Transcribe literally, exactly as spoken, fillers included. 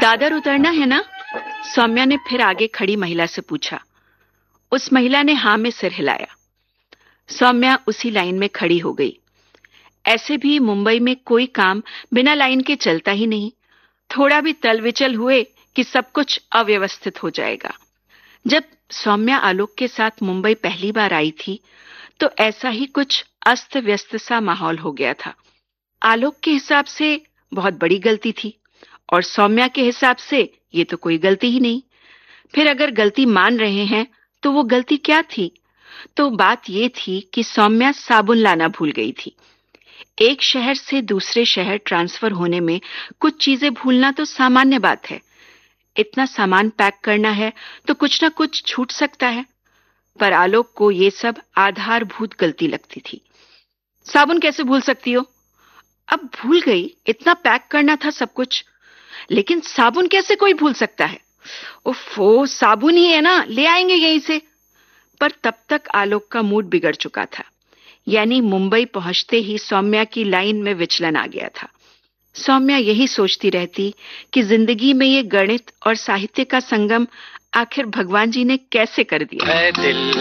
दादर उतरना है ना? सौम्या ने फिर आगे खड़ी महिला से पूछा। उस महिला ने हाँ में सिर हिलाया। सौम्या उसी लाइन में खड़ी हो गई। ऐसे भी मुंबई में कोई काम बिना लाइन के चलता ही नहीं। थोड़ा भी तलविचल हुए कि सब कुछ अव्यवस्थित हो जाएगा। जब सौम्या आलोक के साथ मुंबई पहली बार आई थी तो ऐसा ही कुछ अस्त व्यस्त सा माहौल हो गया था। आलोक के हिसाब से बहुत बड़ी गलती थी और सौम्या के हिसाब से ये तो कोई गलती ही नहीं। फिर अगर गलती मान रहे हैं तो वो गलती क्या थी? तो बात ये थी कि सौम्या साबुन लाना भूल गई थी। एक शहर से दूसरे शहर ट्रांसफर होने में कुछ चीजें भूलना तो सामान्य बात है। इतना सामान पैक करना है तो कुछ ना कुछ छूट सकता है, पर आलोक को ये सब आधारभूत गलती लगती थी। साबुन कैसे भूल सकती हो? अब भूल गई, इतना पैक करना था सब कुछ। लेकिन साबुन कैसे कोई भूल सकता है? उफ़ो, साबुन ही है ना, ले आएंगे यहीं से। पर तब तक आलोक का मूड बिगड़ चुका था। यानी मुंबई पहुंचते ही सौम्या की लाइन में विचलन आ गया था। सौम्या यही सोचती रहती कि जिंदगी में ये गणित और साहित्य का संगम आखिर भगवान जी ने कैसे कर दिया।